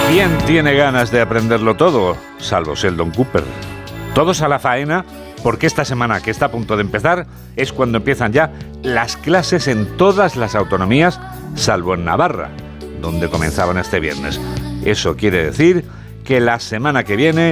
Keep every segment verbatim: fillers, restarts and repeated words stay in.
¿Quién tiene ganas de aprenderlo todo? Salvo Sheldon Cooper. Todos a la faena, porque esta semana que está a punto de empezar es cuando empiezan ya las clases en todas las autonomías, salvo en Navarra, donde comenzaban este viernes. Eso quiere decir que la semana que viene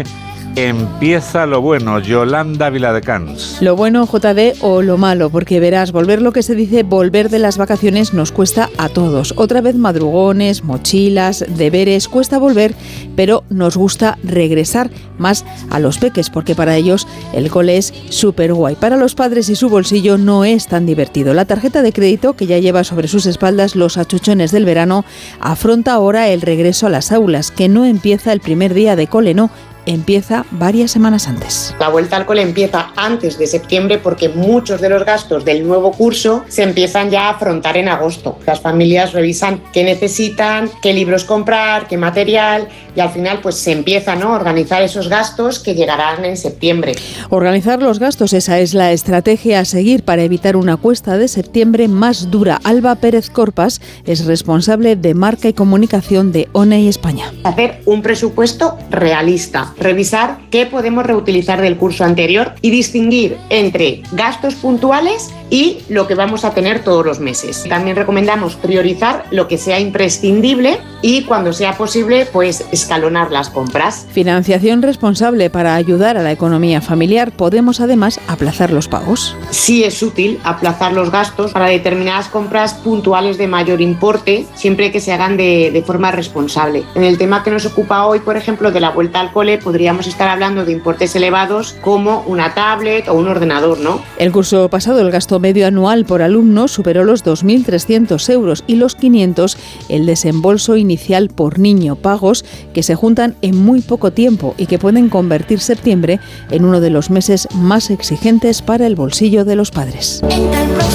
empieza lo bueno. Yolanda Viladecans. Lo bueno, J D, o lo malo, porque verás, volver, lo que se dice volver de las vacaciones, nos cuesta a todos. Otra vez madrugones, mochilas, deberes, cuesta volver, pero nos gusta regresar, más a los peques, porque para ellos el cole es súper guay. Para los padres y su bolsillo no es tan divertido. La tarjeta de crédito, que ya lleva sobre sus espaldas los achuchones del verano, afronta ahora el regreso a las aulas, que no empieza el primer día de cole, no, empieza varias semanas antes. La vuelta al cole empieza antes de septiembre porque muchos de los gastos del nuevo curso se empiezan ya a afrontar en agosto. Las familias revisan qué necesitan, qué libros comprar, qué material, y al final pues se empiezan, ¿no?, a organizar esos gastos que llegarán en septiembre. Organizar los gastos, esa es la estrategia a seguir para evitar una cuesta de septiembre más dura. Alba Pérez Corpas es responsable de marca y comunicación de ONEI España. Hacer un presupuesto realista, revisar qué podemos reutilizar del curso anterior y distinguir entre gastos puntuales y lo que vamos a tener todos los meses. También recomendamos priorizar lo que sea imprescindible y, cuando sea posible, pues escalonar las compras. Financiación responsable para ayudar a la economía familiar. Podemos además aplazar los pagos. Sí es útil aplazar los gastos para determinadas compras puntuales de mayor importe, siempre que se hagan de, de forma responsable. En el tema que nos ocupa hoy, por ejemplo, de la vuelta al cole, podríamos estar hablando de importes elevados como una tablet o un ordenador, ¿no? El curso pasado el gasto medio anual por alumno superó los dos mil trescientos euros y los quinientos el desembolso inicial por niño, pagos que se juntan en muy poco tiempo y que pueden convertir septiembre en uno de los meses más exigentes para el bolsillo de los padres.